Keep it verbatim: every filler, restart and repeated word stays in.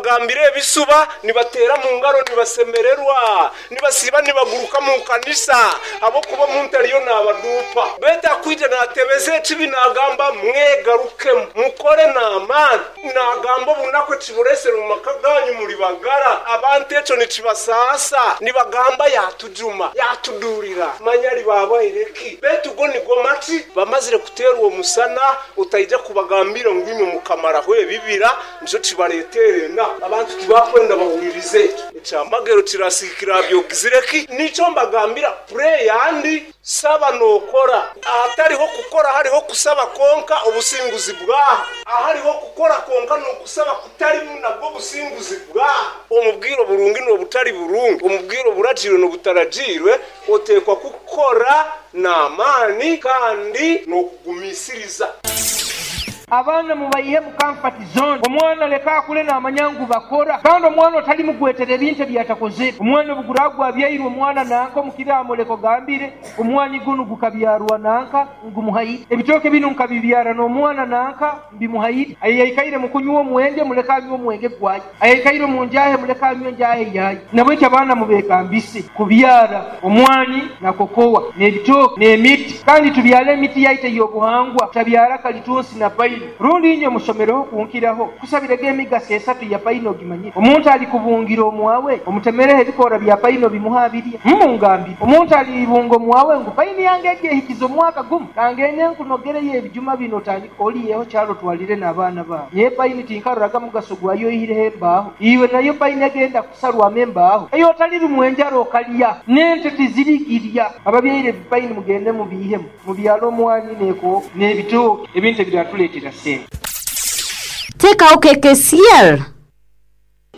nibagambire ebisuba nibatera mu ngaro nibasemererwa nibasiba nibaguruka mu kanisa abo kuba muntariyo nabadupa beta kwije natebeze kibi nagamba mwegaruke mukore namani nagamba bunako kiburese mu makaganyu muri bagara abantu eco nikibasasa nibagamba yatujuma yatudurira manyari baba ireki betu go ni gomati bamazire kutera uwo musana utayija kubagambira ngwime mukamara hwe bibira njo kibareterena abantu kibakwenda bahuririze icamagero kirasikira byo gizireki nico mbagambira pray yandi saba nokora ahatariho kukora hariho kusaba konka obusinguzi bwa ahariho kukora konka no kusaba kutari nabwo businguzi bwa umubwiro burungi no butari burungi umubwiro burajiro no butarajirwe otekwa kukora namani kandi no kugumisiriza abana mubayihe mu comfort zone omwana leka akule n'amanyangu bakora kandi omwana otali mugwetere ebintu byatakoze omwana obuguragwa abyayirwa omwana nanka omukiramo leko gambire omwana gunu gukabyarwa nanka ngumuhayi ebitoke bino nkabibyara n'omwana nanka bimuhayi ayayikaire mukunywa omwenge muleka anywa omwenge gwayi ayayikaire mu njahe muleka anywa njahe yayi nabo cyabana mubekambise kubyara omwani na kokowa n'ebitoke n'emiti kandi tubyale emiti yayite yobuhangwa tabyara kalitunsi na pai rundi inyo musomero kunkiraho kusabirege emigase esatu ya paino gimanye omuntu ali kubungira omwawe omutemerehe bikora bya paino bimuhabiriye mmungambi omuntu ali bungo mwawe ngo paini yangeje hikizo mwaka gumu kangene nkunogere ye bijuma bino tani oliyeho cyaro twalire n'abana ba ye paini tinkaruraga mugasugwa yo ihirehe baho iwe nayo paini agenda kusarwa membaho ayo tali rumwenjaro kaliya nente tizirigiriya ababyire paini mugende mu bihemu mu byalo mwani neko nebito ebintu biratulete Take out K K C L.